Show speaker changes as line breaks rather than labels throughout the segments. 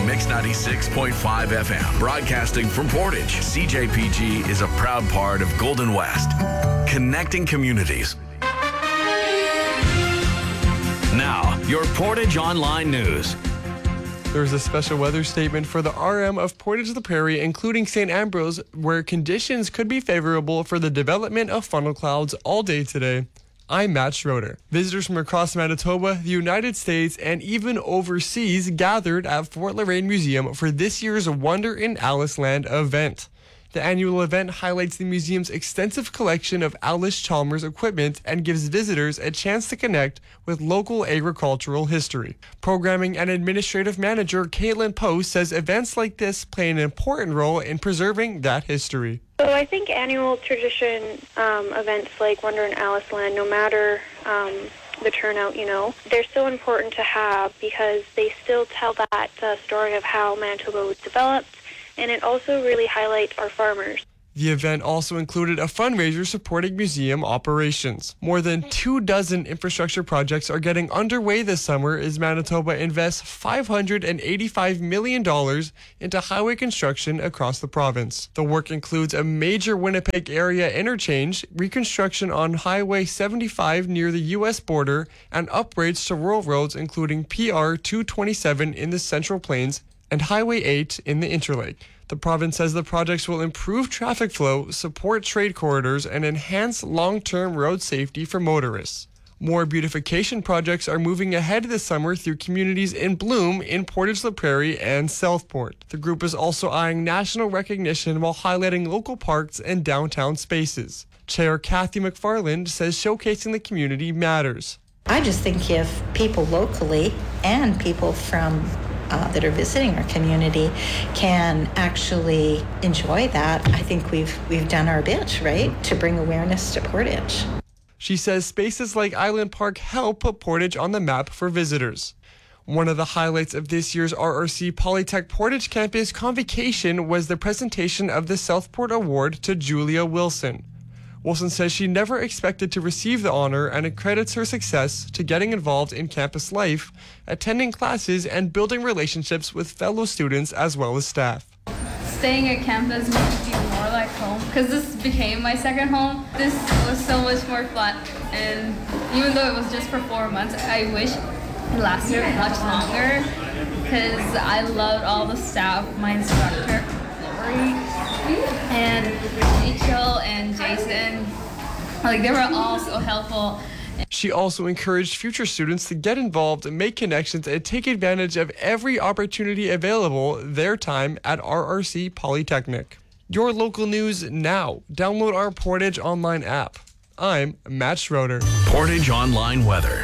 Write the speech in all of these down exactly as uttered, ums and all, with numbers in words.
Mix ninety-six point five F M. Broadcasting from Portage, C J P G is a proud part of Golden West, connecting communities. Now, your Portage Online News.
There's a special weather statement for the R M of Portage-la Prairie, including Saint Ambrose, where conditions could be favorable for the development of funnel clouds all day today. I'm Matt Schroeder. Visitors from across Manitoba, the United States, and even overseas gathered at Fort La Reine Museum for this year's Wonder in Alice Land event. The annual event highlights the museum's extensive collection of Alice Chalmers equipment and gives visitors a chance to connect with local agricultural history. Programming and Administrative Manager Caitlin Post says events like this play an important role in preserving that history.
So I think annual tradition um, events like Wonder in Alice Land, no matter um, the turnout, you know, they're so important to have because they still tell that uh, story of how Manitoba was developed, and it also really highlights our farmers.
The event also included a fundraiser supporting museum operations. More than two dozen infrastructure projects are getting underway this summer as Manitoba invests five hundred eighty-five million dollars into highway construction across the province. The work includes a major Winnipeg area interchange, reconstruction on Highway seventy-five near the U S border, and upgrades to rural roads including P R two twenty-seven in the Central Plains and Highway eight in the Interlake. The province says the projects will improve traffic flow, support trade corridors, and enhance long-term road safety for motorists. More beautification projects are moving ahead this summer through communities in bloom in Portage-la Prairie and Southport. The group is also eyeing national recognition while highlighting local parks and downtown spaces. Chair Kathy McFarland says showcasing the community matters.
I just think if people locally and people from Uh, that are visiting our community can actually enjoy that, I think we've we've done our bit, right, to bring awareness to Portage.
She says spaces like Island Park help put Portage on the map for visitors. One of the highlights of this year's R R C Polytech Portage Campus Convocation was the presentation of the Southport Award to Julia Wilson. Wilson says she never expected to receive the honor and it credits her success to getting involved in campus life, attending classes, and building relationships with fellow students as well as staff.
Staying at campus makes me feel more like home because this became my second home. This was so much more fun, and even though it was just for four months, I wish it lasted much longer because I loved all the staff, my instructor, Lori, and Rachel and Jason. Like, they were all so helpful.
She also encouraged future students to get involved, make connections, and take advantage of every opportunity available their time at R R C Polytechnic. Your local news now. Download our Portage Online app. I'm Matt Schroeder.
Portage Online Weather.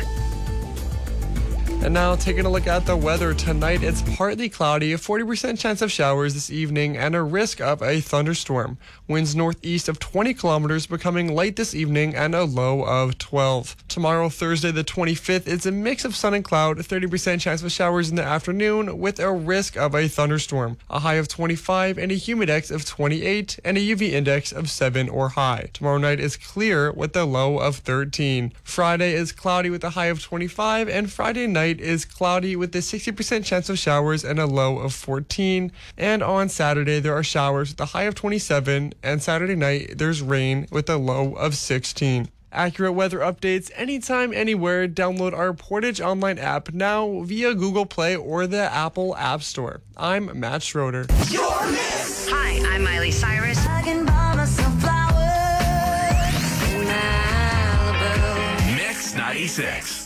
And now taking a look at the weather tonight, it's partly cloudy, a forty percent chance of showers this evening, and a risk of a thunderstorm. Winds northeast of twenty kilometers, becoming light this evening, and a low of twelve. Tomorrow, Thursday the twenty-fifth, it's a mix of sun and cloud, thirty percent chance of showers in the afternoon, with a risk of a thunderstorm. A high of twenty-five and a humidex of twenty-eight, and a U V index of seven or high. Tomorrow night is clear with a low of thirteen. Friday is cloudy with a high of twenty-five, and Friday night is cloudy with a sixty percent chance of showers and a low of fourteen. And on Saturday, there are showers with a high of twenty-seven, and Saturday night, there's rain with a low of sixteen. Accurate weather updates anytime, anywhere. Download our Portage Online app now via Google Play or the Apple App Store. I'm Matt Schroeder.
Hi, I'm Miley Cyrus.
Mix ninety-six.